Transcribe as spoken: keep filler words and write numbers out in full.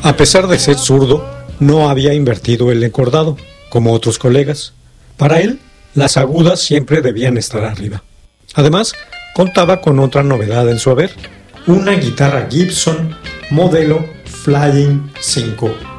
A pesar de ser zurdo, no había invertido el encordado, como otros colegas. Para él, las agudas siempre debían estar arriba. Además, contaba con otra novedad en su haber, una guitarra Gibson modelo Flying cinco.